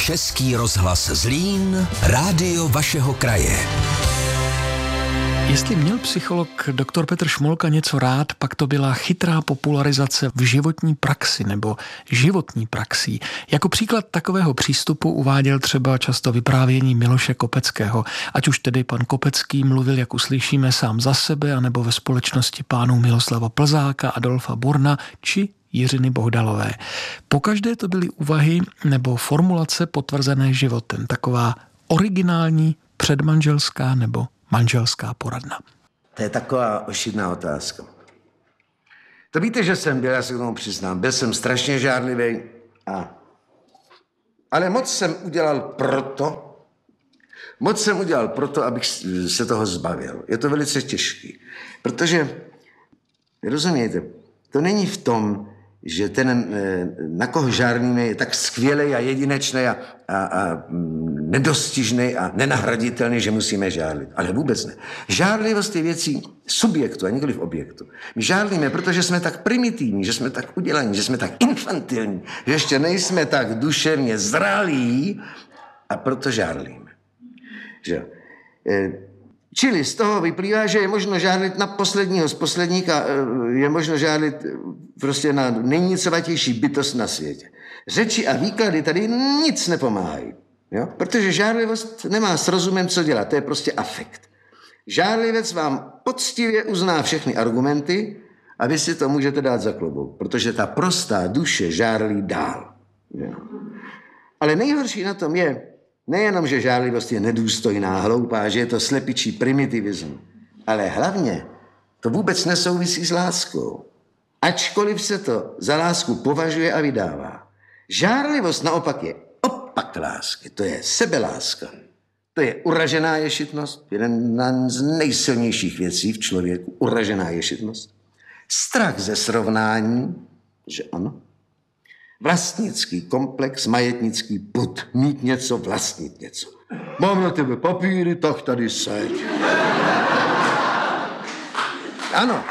Český rozhlas Zlín, rádio vašeho kraje. Jestli měl psycholog dr. Petr Šmolka něco rád, pak to byla chytrá popularizace v životní praxi nebo životní praxí. Jako příklad takového přístupu uváděl třeba často vyprávění Miloše Kopeckého, ať už tedy pan Kopecký mluvil, jak uslyšíme, sám za sebe, anebo ve společnosti pánů Miloslava Plzáka, Adolfa Borna či Jiřiny Bohdalové. Pokaždé to byly úvahy nebo formulace potvrzené životem, taková originální předmanželská nebo manželská poradna. To je taková ošidná otázka. To víte, že jsem byl, já se k tomu přiznám, byl jsem strašně žárlivý, ale moc jsem udělal proto, abych se toho zbavil. Je to velice těžký, protože, rozumějte, to není v tom, že ten, na koho žárlíme, je tak skvělý a jedinečný a nedostižný a nenahraditelný, že musíme žárlit. Ale vůbec ne. Žárlivost je věcí subjektu a nikoliv objektu. My žárlíme, protože jsme tak primitivní, že jsme tak udělaní, že jsme tak infantilní, že ještě nejsme tak duševně zralí a proto žárlíme. Že? Čili z toho vyplývá, že je možno žárlit na posledního z posledních a je možno žárlit prostě na nejnicovatější bytost na světě. Řeči a výklady tady nic nepomáhají. Jo? Protože žárlivost nemá s rozumem co dělat, to je prostě afekt. Žárlivec vám poctivě uzná všechny argumenty a vy si to můžete dát za klobouk, protože ta prostá duše žárlí dál. Jo? Ale nejhorší na tom je, nejenom, že žárlivost je nedůstojná, hloupá, že je to slepičí primitivismus, ale hlavně to vůbec nesouvisí s láskou. Ačkoliv se to za lásku považuje a vydává. Žárlivost naopak je opak lásky, to je sebeláska. To je uražená ješitnost, jedna z nejsilnějších věcí v člověku, uražená ješitnost. Strach ze srovnání, že ano. Vlastnický komplex, majetnický pud, mít něco, vlastnit něco. Mám na tebe papíry, tak tady seď. Ano.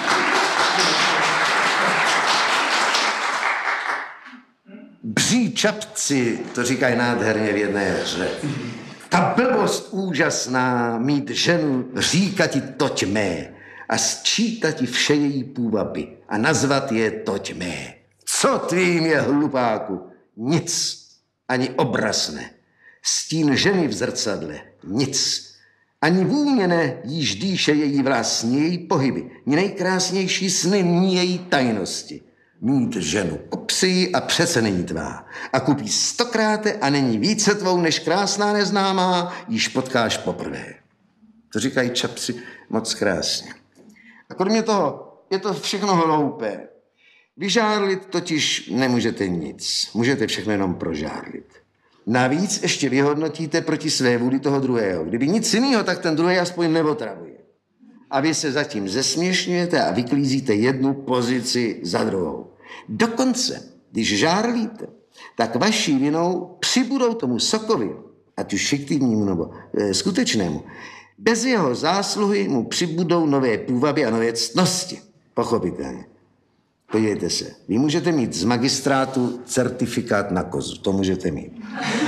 Bří čapci, to říkají nádherně v jedné hře. Ta blbost úžasná, mít ženu, říkati toť mé a sčítati vše její půvaby a nazvat je toť mé. Co tvým je, hlupáku? Nic. Ani obraz ne. Stín ženy v zrcadle. Nic. Ani vůně ne, jíž dýše její vlastní, její pohyby. Ni nejkrásnější sny, ni její tajnosti. Mít ženu kopsí a přece není tvá. A kupí 100krát a není více tvou, než krásná neznámá, již potkáš poprvé. To říkají čapci moc krásně. A kromě toho je to všechno hloupé. Vyžárlit totiž nemůžete nic. Můžete všechno jenom prožárlit. Navíc ještě vyhodnotíte proti své vůli toho druhého. Kdyby nic jiného, tak ten druhý aspoň neotravuje. A vy se zatím zesměšňujete a vyklízíte jednu pozici za druhou. Dokonce, když žárlíte, tak vaší vinou přibudou tomu sokovi, ať už fiktivnímu nebo skutečnému, bez jeho zásluhy mu přibudou nové půvaby a nové ctnosti. Pochopitelně. Podívejte se, vy můžete mít z magistrátu certifikát na kozu, to můžete mít.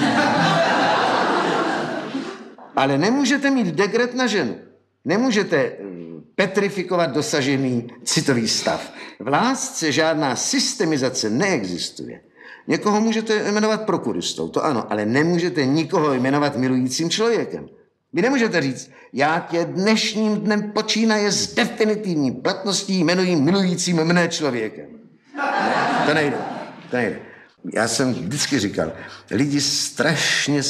Ale nemůžete mít dekret na ženu. Nemůžete petrifikovat dosažený citový stav. V lásce žádná systemizace neexistuje. Někoho můžete jmenovat prokuristou, to ano, ale nemůžete nikoho jmenovat milujícím člověkem. Vy nemůžete říct, já tě dnešním dnem počínaje s definitivní platností jmenuji milujícím mne člověkem. Ne, to nejde. Já jsem vždycky říkal, lidi strašně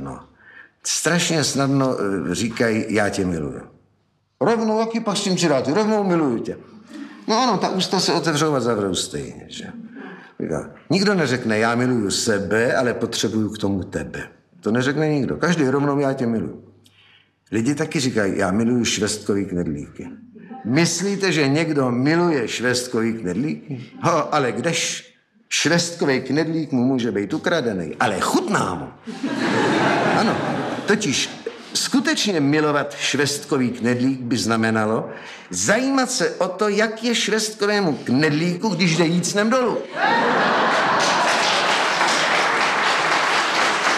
snadno říkají, já tě miluju. Rovnou, jaký pak s tím čiráty, rovnou miluju tě. No ano, ta ústa se otevřou a zavřou stejně, že? Nikdo neřekne, já miluju sebe, ale potřebuju k tomu tebe. To neřekne nikdo. Každý rovnou, já tě miluju. Lidi taky říkají, já miluju švestkový knedlíky. Myslíte, že někdo miluje švestkový knedlíky? Ale kdež švestkový knedlík mu může být ukradený, ale chutná mu. Ano, totiž skutečně milovat švestkový knedlík by znamenalo zajímat se o to, jak je švestkovému knedlíku, když jde jít snem dolů.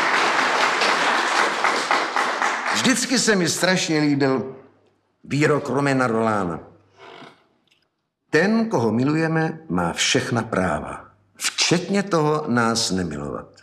Vždycky se mi strašně líbil výrok Romana Rolána. Ten, koho milujeme, má všechna práva, včetně toho nás nemilovat.